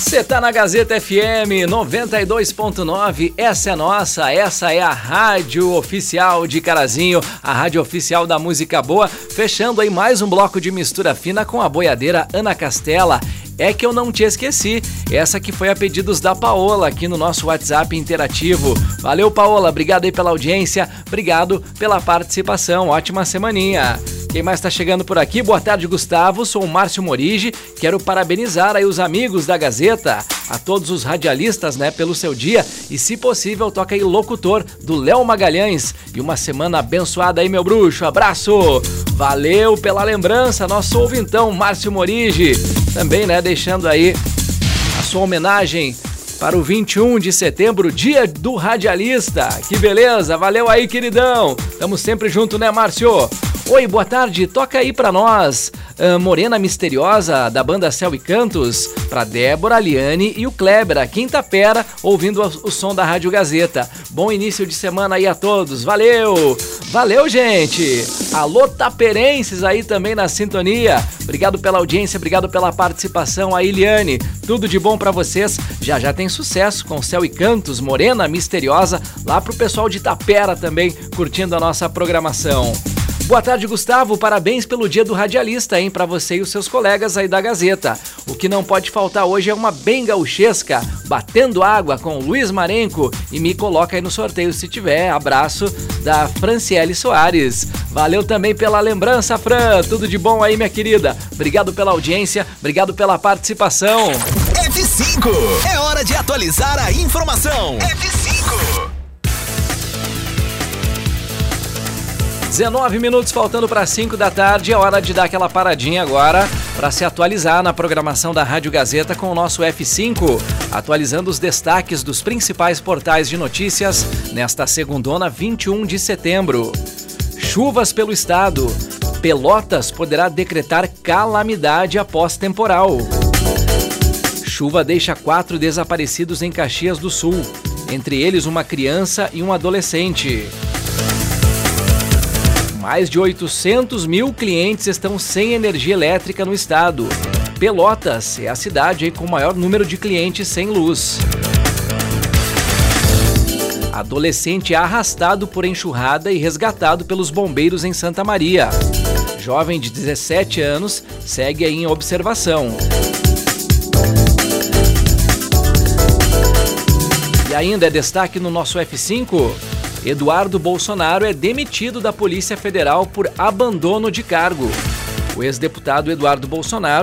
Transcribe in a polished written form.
Você tá na Gazeta FM 92.9, essa é nossa, essa é a rádio oficial de Carazinho, a rádio oficial da música boa, fechando aí mais um bloco de mistura fina com a boiadeira Ana Castela. É que eu não te esqueci, essa que foi a pedidos da Paola aqui no nosso WhatsApp interativo. Valeu, Paola, obrigado aí pela audiência, obrigado pela participação, ótima semaninha. Quem mais tá chegando por aqui? Boa tarde, Gustavo, sou o Márcio Morigi, quero parabenizar aí os amigos da Gazeta, a todos os radialistas, né, pelo seu dia e, se possível, toca aí Locutor, do Léo Magalhães, e uma semana abençoada aí, meu bruxo, abraço! Valeu pela lembrança, nosso ouvintão Márcio Morigi, também, né, deixando aí a sua homenagem para o 21 de setembro, dia do radialista. Que beleza, valeu aí, queridão. Tamo sempre junto, né, Márcio? Oi, boa tarde, toca aí pra nós Morena Misteriosa, da banda Céu e Cantos, pra Débora, a Liane e o Kleber, aqui em Tapera, ouvindo o som da Rádio Gazeta. Bom início de semana aí a todos, valeu! Valeu, gente! Alô, taperenses aí também na sintonia. Obrigado pela audiência, obrigado pela participação aí, Liane. Tudo de bom pra vocês. Já tem sucesso com Céu e Cantos, Morena Misteriosa, lá pro pessoal de Tapera também, curtindo a nossa programação. Boa tarde, Gustavo, parabéns pelo dia do radialista, hein, pra você e os seus colegas aí da Gazeta. O que não pode faltar hoje é uma bem gauchesca, Batendo Água com Luiz Marenco, e me coloca aí no sorteio se tiver. Abraço da Franciele Soares. Valeu também pela lembrança, Fran, tudo de bom aí, minha querida. Obrigado pela audiência, obrigado pela participação. F5, é hora de atualizar a informação. F5. 19 minutos faltando para 5 da tarde, é hora de dar aquela paradinha agora para se atualizar na programação da Rádio Gazeta com o nosso F5, atualizando os destaques dos principais portais de notícias nesta segundona, 21 de setembro. Chuvas pelo estado. Pelotas poderá decretar calamidade após temporal. Chuva deixa 4 desaparecidos em Caxias do Sul, entre eles uma criança e um adolescente. Mais de 800 mil clientes estão sem energia elétrica no estado. Pelotas é a cidade com o maior número de clientes sem luz. Adolescente é arrastado por enxurrada e resgatado pelos bombeiros em Santa Maria. Jovem de 17 anos segue aí em observação. E ainda é destaque no nosso F5... Eduardo Bolsonaro é demitido da Polícia Federal por abandono de cargo. O ex-deputado Eduardo Bolsonaro